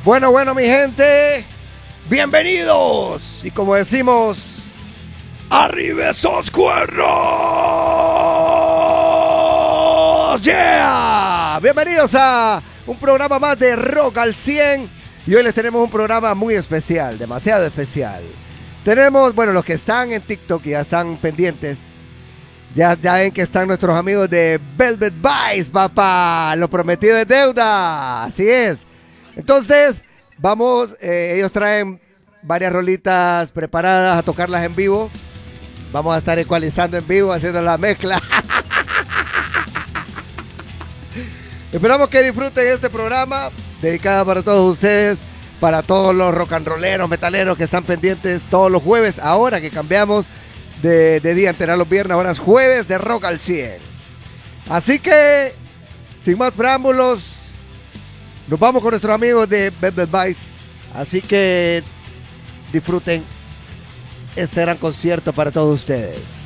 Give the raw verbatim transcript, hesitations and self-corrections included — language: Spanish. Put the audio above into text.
Bueno, bueno, mi gente, bienvenidos. Y como decimos, ¡arriba esos cuernos! ¡Yeah! Bienvenidos a un programa más de Rock al cien. Y hoy les tenemos un programa muy especial, demasiado especial. Tenemos, bueno, los que están en TikTok y ya están pendientes. Ya, ya ven que están nuestros amigos de Velvet Vice, papá. Lo prometido es deuda. Así es. Entonces, vamos, eh, ellos traen varias rolitas preparadas a tocarlas en vivo. Vamos a estar ecualizando en vivo, haciendo la mezcla. Esperamos que disfruten este programa, dedicado para todos ustedes, para todos los rock and rolleros, metaleros que están pendientes todos los jueves, ahora que cambiamos de, de día entero a los viernes, ahora es jueves de Rock al cien. Así que, sin más preámbulos, nos vamos con nuestros amigos de Velvet Vice. Así que disfruten este gran concierto para todos ustedes.